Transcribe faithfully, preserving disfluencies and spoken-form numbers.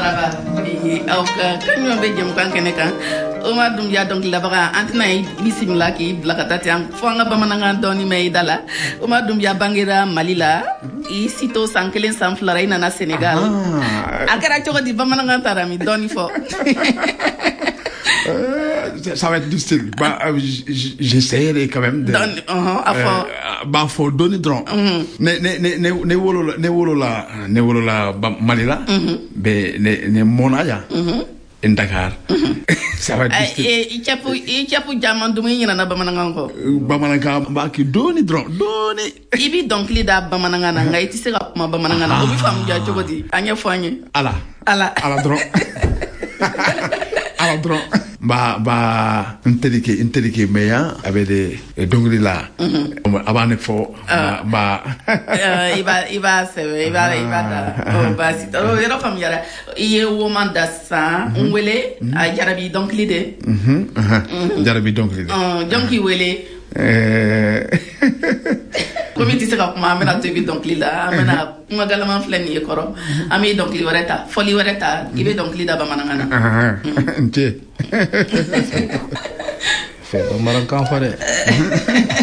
maraba aw ka kanyo be jëm kan kene kan o ma dum ya donc la baga antina bismillah ki blakata tiam fo nga bamananga doni may dala o ma dum ya bangira malila i sito sankelen sanflara ina na Sénégal akara choko di bamananga tarami doni fo Euh, ça va être difficile. Bah, euh, j'essaierai quand même de. Don, uh-huh, euh, bah, faut donner drone. Ne, ne, ne, ne, ne wolo la, ne wolo la, ne wolo la Malila. Be, ne, ne monaya. In Dakar. Ça va être difficile. Et, et, chapu, et, chapu, diamant, dumi, y'en a bamanango. Bamananga, bah, qui donne drone, donne. Ibi donc, l'ida bamananga, nanga, et tu sais, ma bamananga, obi fam, dia, chokodi, anya foanye. Ala. Ala. Ala drone. Alors, drone. Bah, bah, un tel qui, un tel qui est meilleur avec des dongri là. Avant de faire, bah, il va, il va, il va, il va, oh, bah, si, oh, il y a une famille là. Il y a un woman d'assa, on wele, à Jarabi donc l'idée. Jarabi donc l'idée. Donc il wele. Comme tu sais comment amena tebi donc lila amena kuma galama fleni yekoro ami donc li wareta foli wareta ibe donc lida ba manangana nte fait on maran kan fa de